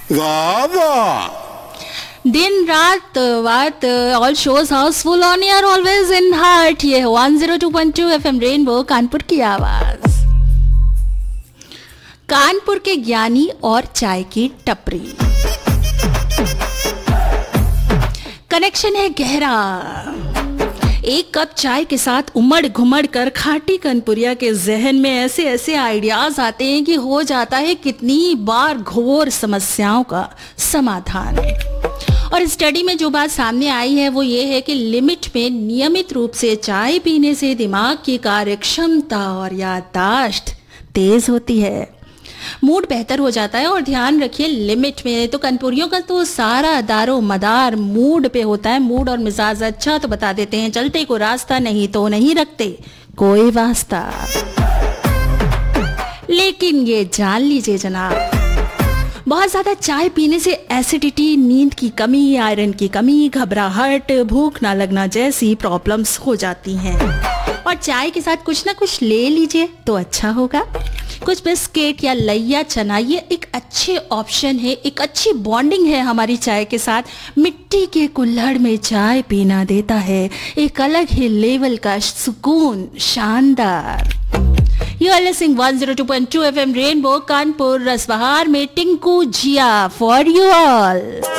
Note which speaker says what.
Speaker 1: वाह वाह।
Speaker 2: दिन रात बात, all shows Housefull on air always in heart. ये 102.2 FM रेनबो, कानपुर की आवाज, कानपुर के ज्ञानी और चाय की टपरी। कनेक्शन है गहरा। एक कप चाय के साथ उमड़ घुमड़ कर खाटी कानपुरिया के जहन में ऐसे ऐसे आइडियाज आते हैं कि हो जाता है कितनी बार घोर समस्याओं का समाधान। और स्टडी में जो बात सामने आई है वो ये है कि लिमिट में नियमित रूप से चाय पीने से दिमाग की कार्यक्षमता और याददाश्त तेज होती है, मूड बेहतर हो जाता है। और ध्यान रखिए, लिमिट में। तो कानपुरियों का तो सारा दारो मदार मूड पे होता है। मूड और मिजाज अच्छा तो बता देते हैं, चलते को रास्ता नहीं तो नहीं रखते कोई वास्ता। लेकिन ये जान लीजिए जनाब, बहुत ज्यादा चाय पीने से एसिडिटी, नींद की कमी, आयरन की कमी, घबराहट, भूख ना लगना जैसी प्रॉब्लम्स हो जाती हैं। और चाय के साथ कुछ ना कुछ ले लीजिए तो अच्छा होगा। कुछ बिस्किट या लैया चना, ये एक अच्छे ऑप्शन है, एक अच्छी बॉन्डिंग है हमारी चाय के साथ। मिट्टी के कुल्हड़ में चाय पीना देता है एक अलग ही लेवल का सुकून, शानदार। You are listening 102.2 FM rainbow, Kanpur रसबहार में टिंकू जिया फॉर यू ऑल।